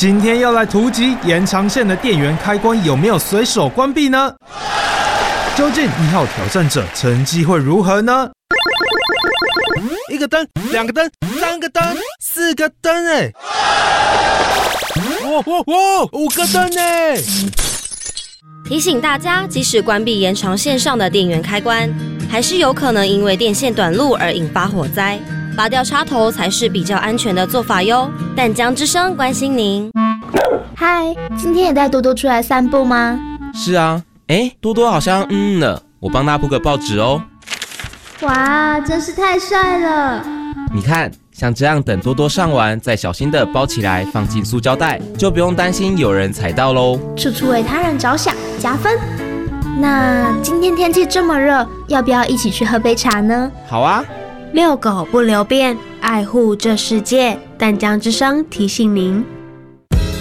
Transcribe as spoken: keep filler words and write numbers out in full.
今天要来突击延长线的电源开关有没有随手关闭呢？究竟一号挑战者成绩会如何呢？一个灯，两个灯，三个灯，四个灯哎！哇哇哇，五个灯哎！ 提醒大家，即使关闭延长线上的电源开关，还是有可能因为电线短路而引发火灾。拔掉插头才是比较安全的做法哟。淡江之声关心您。 嗨，今天也带多多出来散步吗？ 是啊，哎，多多好像嗯了，我帮他铺个报纸哦。 哇，真是太帅了！ 你看，像这样等多多上完，再小心的包起来，放进塑胶袋，就不用担心有人踩到喽。 处处为他人着想，加分。那今天天气这么热，要不要一起去喝杯茶呢？ 好啊。 遛狗不留便，爱护这世界。淡江之声提醒您。